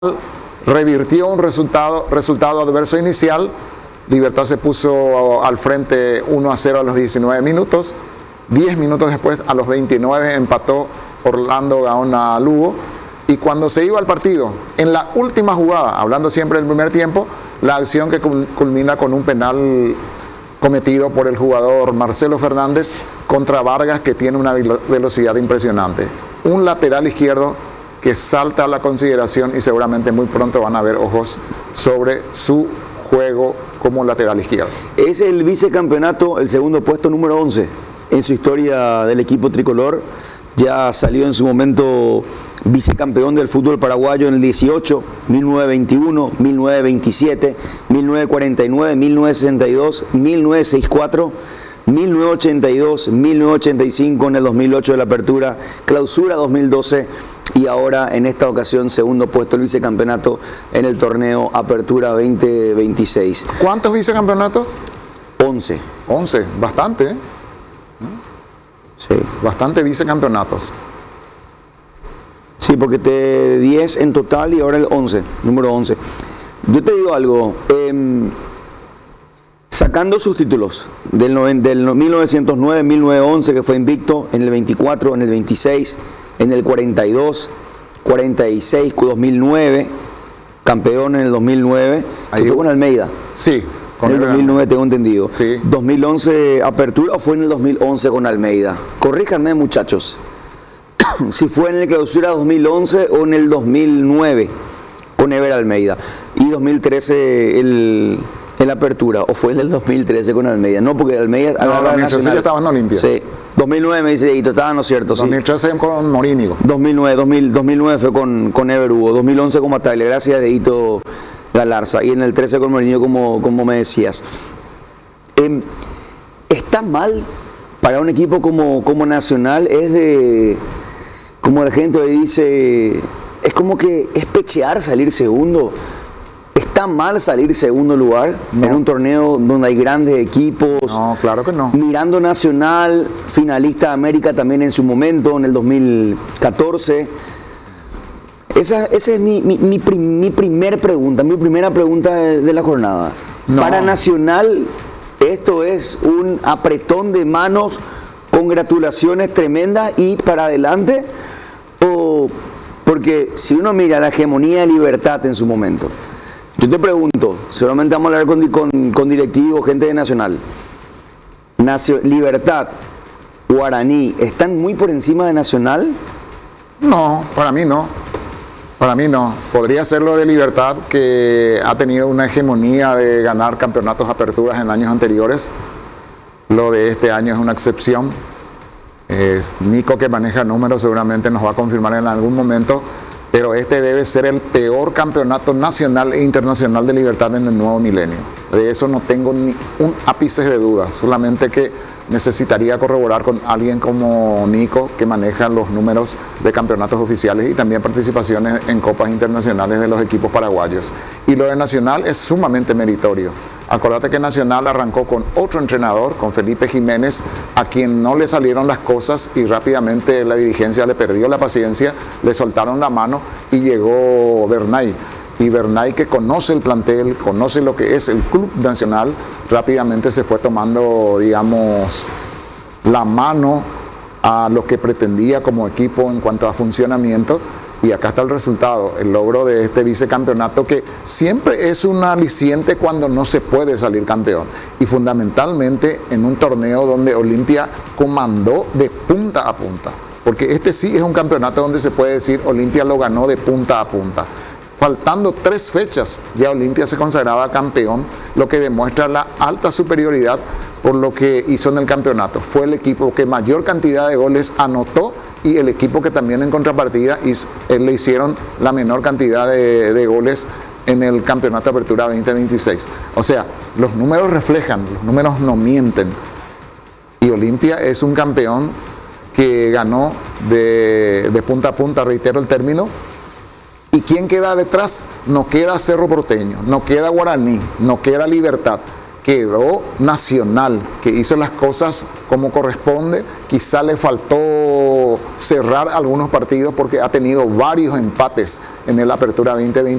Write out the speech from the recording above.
revirtió un resultado adverso inicial. Libertad se puso al frente 1-0 a los 19 minutos. 10 minutos después, a los 29, empató Orlando Gaona Lugo. Y cuando se iba al partido, en la última jugada, hablando siempre del primer tiempo, la acción que culmina con un penal cometido por el jugador Marcelo Fernández contra Vargas, que tiene una velocidad impresionante. Un lateral izquierdo que salta a la consideración y seguramente muy pronto van a haber ojos sobre su juego como lateral izquierdo. Es el vicecampeonato, el segundo puesto, número 11 en su historia del equipo tricolor. Ya salió en su momento vicecampeón del fútbol paraguayo en el 18, 1921, 1927, 1949, 1962, 1964, 1982, 1985 en el 2008 de la apertura, clausura 2012 y ahora en esta ocasión segundo puesto el vicecampeonato en el torneo Apertura 2026. ¿Cuántos vicecampeonatos? 11. 11, bastante, ¿eh? Sí. Bastante vicecampeonatos. Sí, porque 10 en total y ahora el 11, número 11. Yo te digo algo, sacando sus títulos del 1909, 1911, que fue invicto, en el 24, en el 26, en el 42, 46, 2009, campeón en el 2009, ahí fue con Almeida. Sí. En el 2009 tengo entendido. Sí. 2011 apertura o fue en el 2011 con Almeida. Corríjanme, muchachos. Si fue en el clausura 2011 o en el 2009 con Ever Almeida. Y 2013 el apertura o fue en el 2013 con Almeida. No, porque Almeida no, 2013 ya estaba en Olimpia. Sí. 2009 me dice, y estaba, ¿no es cierto? 2013 sí. Con Morínigo. 2009 fue con Ever Hugo. 2011 con Mataglia. Gracias, Deito Galarza, y en el 13 con Morínigo, como me decías. ¿Está mal para un equipo como Nacional? Es de, como la gente hoy dice, es como que es pechear salir segundo. ¿Está mal salir segundo lugar en un torneo donde hay grandes equipos? No, claro que no. Mirando Nacional, finalista de América también en su momento, en el 2014. Esa es mi primera pregunta de la jornada. No. Para Nacional, esto es un apretón de manos, congratulaciones tremendas y para adelante. Porque si uno mira la hegemonía de Libertad en su momento, yo te pregunto, seguramente vamos a hablar con directivos, gente de Nacional. Libertad, Guaraní, ¿están muy por encima de Nacional? No, para mí no. Para mí no. Podría ser lo de Libertad, que ha tenido una hegemonía de ganar campeonatos aperturas en años anteriores. Lo de este año es una excepción. Es Nico, que maneja números, seguramente nos va a confirmar en algún momento, pero este debe ser el peor campeonato nacional e internacional de Libertad en el nuevo milenio. De eso no tengo ni un ápice de duda, solamente que necesitaría corroborar con alguien como Nico, que maneja los números de campeonatos oficiales y también participaciones en copas internacionales de los equipos paraguayos. Y lo de Nacional es sumamente meritorio. Acordate que Nacional arrancó con otro entrenador, con Felipe Jiménez, a quien no le salieron las cosas y rápidamente la dirigencia le perdió la paciencia, le soltaron la mano y llegó Bernay. Y Bernay, que conoce el plantel, conoce lo que es el Club Nacional, rápidamente se fue tomando, digamos, la mano a lo que pretendía como equipo en cuanto a funcionamiento. Y acá está el resultado, el logro de este vicecampeonato, que siempre es un aliciente cuando no se puede salir campeón. Y fundamentalmente en un torneo donde Olimpia comandó de punta a punta. Porque este sí es un campeonato donde se puede decir Olimpia lo ganó de punta a punta. Faltando 3 fechas, ya Olimpia se consagraba campeón, lo que demuestra la alta superioridad por lo que hizo en el campeonato. Fue el equipo que mayor cantidad de goles anotó y el equipo que también en contrapartida le hicieron la menor cantidad de goles en el campeonato de Apertura 2026. O sea, los números reflejan, los números no mienten. Y Olimpia es un campeón que ganó de punta a punta, reitero el término. ¿Y quién queda detrás? No queda Cerro Porteño, no queda Guaraní, no queda Libertad. quedó Nacional, que hizo las cosas como corresponde. Quizá le faltó cerrar algunos partidos porque ha tenido varios empates en el Apertura 2021.